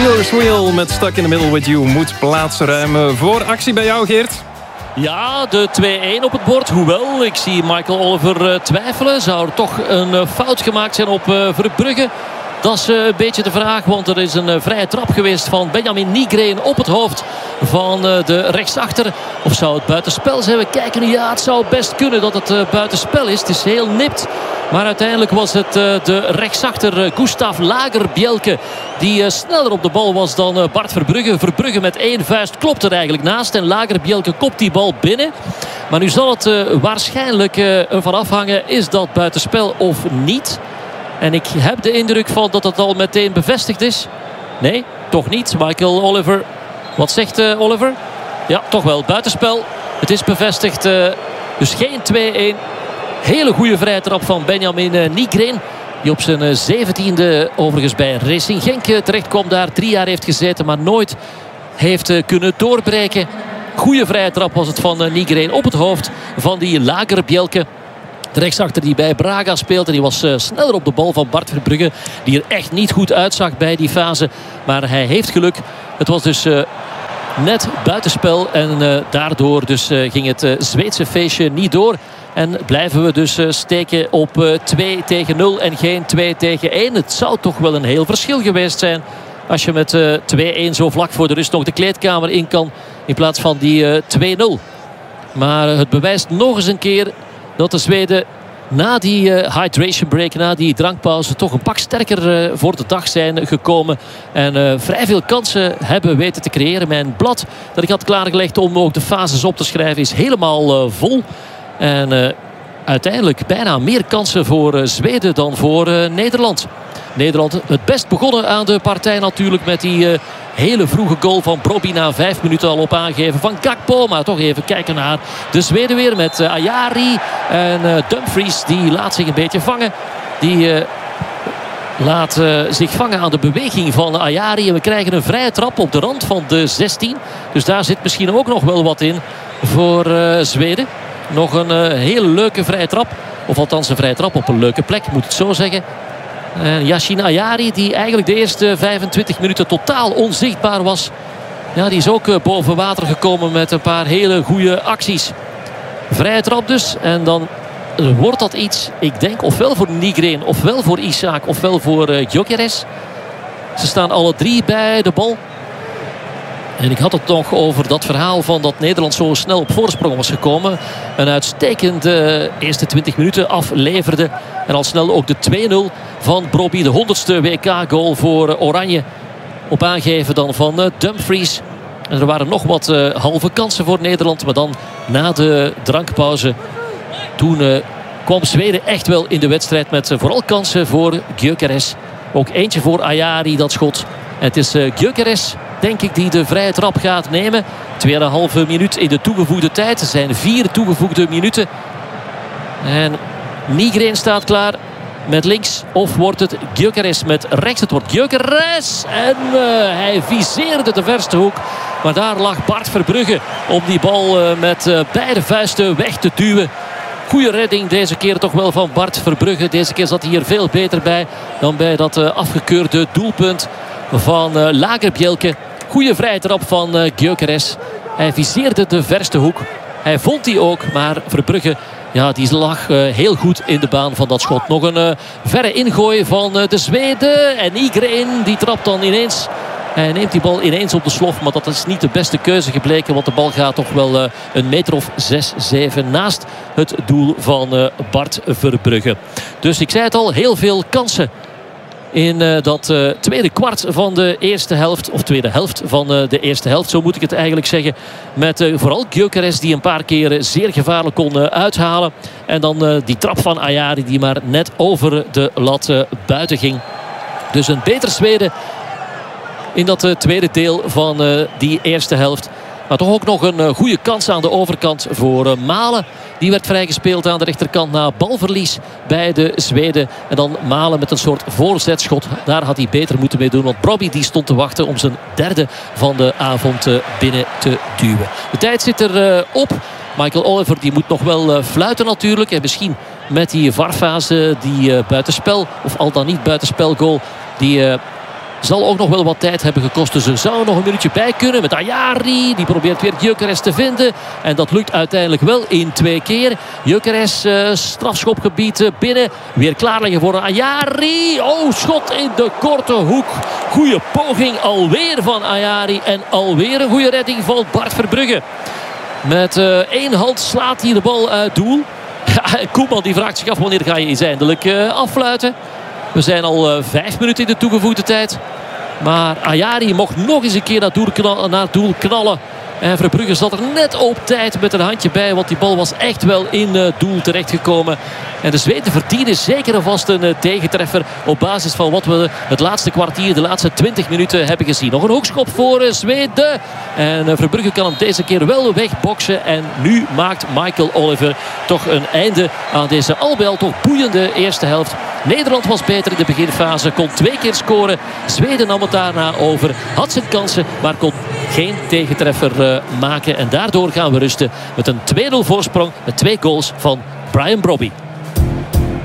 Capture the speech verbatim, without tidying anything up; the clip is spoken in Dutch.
Steelers Wheel met Stuck in the Middle with You moet plaats ruimen voor actie bij jou, Geert. Ja, de twee-een op het bord. Hoewel, ik zie Michael Oliver uh, twijfelen. Zou er toch een uh, fout gemaakt zijn op uh, Verbrugge? Dat is uh, een beetje de vraag, want er is een uh, vrije trap geweest van Benjamin Nygren op het hoofd van uh, de rechtsachter. Of zou het buitenspel zijn? We kijken nu. Ja, het zou best kunnen dat het uh, buitenspel is. Het is heel nipt. Maar uiteindelijk was het uh, de rechtsachter uh, Gustav Lagerbielke die uh, sneller op de bal was dan uh, Bart Verbrugge. Verbrugge met één vuist klopt er eigenlijk naast. En Lagerbielke kopt die bal binnen. Maar nu zal het uh, waarschijnlijk uh, ervan afhangen. Is dat buitenspel of niet? En ik heb de indruk van dat het al meteen bevestigd is. Nee, toch niet. Michael Oliver. Wat zegt uh, Oliver? Ja, toch wel. Buitenspel. Het is bevestigd. Uh, dus geen twee-een. Hele goede vrije trap van Benjamin uh, Nygren. Die op zijn uh, zeventiende overigens bij Racing Genk uh, terecht kwam. Daar drie jaar heeft gezeten. Maar nooit heeft uh, kunnen doorbreken. Goede vrije trap was het van uh, Nygren op het hoofd van die Lagerbielke. De rechtsachter die bij Braga speelt. En die was uh, sneller op de bal van Bart Verbrugge. Die er echt niet goed uitzag bij die fase. Maar hij heeft geluk. Het was dus uh, net buitenspel. En uh, daardoor dus, uh, ging het uh, Zweedse feestje niet door. En blijven we dus uh, steken op uh, twee tegen nul en geen twee tegen één. Het zou toch wel een heel verschil geweest zijn. Als je met uh, twee-een zo vlak voor de rust nog de kleedkamer in kan. In plaats van die uh, twee nul. Maar uh, het bewijst nog eens een keer dat de Zweden na die uh, hydration break, na die drankpauze, toch een pak sterker uh, voor de dag zijn gekomen. En uh, vrij veel kansen hebben weten te creëren. Mijn blad dat ik had klaargelegd om ook de fases op te schrijven is helemaal uh, vol. En uh, uiteindelijk bijna meer kansen voor uh, Zweden dan voor uh, Nederland. Nederland het best begonnen aan de partij natuurlijk met die uh, hele vroege goal van Brobbey na vijf minuten al op aangeven van Gakpo. Maar toch even kijken naar de Zweden weer met uh, Ayari en uh, Dumfries. Die laat zich een beetje vangen. Die uh, laat uh, zich vangen aan de beweging van Ayari. En we krijgen een vrije trap op de rand van de zestien. Dus daar zit misschien ook nog wel wat in voor uh, Zweden. Nog een uh, hele leuke vrije trap. Of althans een vrije trap op een leuke plek, moet het zo zeggen. En Yashin Ayari, die eigenlijk de eerste vijfentwintig minuten totaal onzichtbaar was. Ja, die is ook uh, boven water gekomen met een paar hele goede acties. Vrije trap dus. En dan wordt dat iets, ik denk, ofwel voor Nygren, ofwel voor Isaac, ofwel voor uh, Gyökeres. Ze staan alle drie bij de bal. En ik had het nog over dat verhaal van dat Nederland zo snel op voorsprong was gekomen. Een uitstekende eerste twintig minuten afleverde. En al snel ook de twee nul van Brobbey. De honderdste W K-goal voor Oranje. Op aangeven dan van Dumfries. En er waren nog wat uh, halve kansen voor Nederland. Maar dan na de drankpauze. Toen uh, kwam Zweden echt wel in de wedstrijd. Met uh, vooral kansen voor Gyökeres. Ook eentje voor Ayari, dat schot. En het is uh, Gyökeres, denk ik, die de vrije trap gaat nemen. Tweeënhalve minuut in de toegevoegde tijd. Er zijn vier toegevoegde minuten. En Nygren staat klaar met links. Of wordt het Gyökeres met rechts? Het wordt Gyökeres. En uh, hij viseerde de verste hoek. Maar daar lag Bart Verbrugge om die bal uh, met uh, beide vuisten weg te duwen. Goeie redding deze keer toch wel van Bart Verbrugge. Deze keer zat hij hier veel beter bij dan bij dat uh, afgekeurde doelpunt van uh, Lagerbielke. Goeie vrije trap van uh, Gyökeres. Hij viseerde de verste hoek. Hij vond die ook, maar Verbrugge, ja, die lag uh, heel goed in de baan van dat schot. Nog een uh, verre ingooi van uh, de Zweden. En Nygren, die trapt dan ineens. Hij neemt die bal ineens op de slof. Maar dat is niet de beste keuze gebleken. Want de bal gaat toch wel uh, een meter of zes, zeven naast het doel van uh, Bart Verbrugge. Dus ik zei het al, heel veel kansen in uh, dat uh, tweede kwart van de eerste helft. Of tweede helft van uh, de eerste helft. Zo moet ik het eigenlijk zeggen. Met uh, vooral Gyökeres die een paar keer uh, zeer gevaarlijk kon uh, uithalen. En dan uh, die trap van Ayari die maar net over de lat uh, buiten ging. Dus een beter Zweden in dat uh, tweede deel van uh, die eerste helft. Maar toch ook nog een uh, goede kans aan de overkant voor uh, Malen. Die werd vrijgespeeld aan de rechterkant na balverlies bij de Zweden. En dan Malen met een soort voorzetschot. Daar had hij beter moeten mee doen. Want Brobbey die stond te wachten om zijn derde van de avond uh, binnen te duwen. De tijd zit er uh, op. Michael Oliver die moet nog wel uh, fluiten natuurlijk. En misschien met die V A R-fase, die uh, buitenspel, of al dan niet buitenspelgoal, die Uh, Zal ook nog wel wat tijd hebben gekost. Dus er zou nog een minuutje bij kunnen met Ayari. Die probeert weer Gyökeres te vinden. En dat lukt uiteindelijk wel in twee keer. Gyökeres, uh, strafschopgebied binnen. Weer klaarleggen voor Ayari. Oh, schot in de korte hoek. Goeie poging alweer van Ayari. En alweer een goede redding van Bart Verbrugge. Met uh, één hand slaat hij de bal uit doel. Koeman die vraagt zich af wanneer ga je eens eindelijk uh, affluiten. We zijn al uh, vijf minuten in de toegevoegde tijd. Maar Ayari mocht nog eens een keer naar doel knallen. Naar doel knallen. En Verbrugge zat er net op tijd met een handje bij. Want die bal was echt wel in uh, doel terechtgekomen. En de Zweden verdienen zeker en vast een uh, tegentreffer. Op basis van wat we het laatste kwartier, de laatste twintig minuten hebben gezien. Nog een hoekschop voor uh, Zweden. En uh, Verbrugge kan hem deze keer wel wegboksen. En nu maakt Michael Oliver toch een einde aan deze al bij al toch boeiende eerste helft. Nederland was beter in de beginfase. Kon twee keer scoren. Zweden nam het daarna over. Had zijn kansen, maar kon geen tegentreffer uh, maken. En daardoor gaan we rusten met een twee nul voorsprong. Met twee goals van Brian Brobby.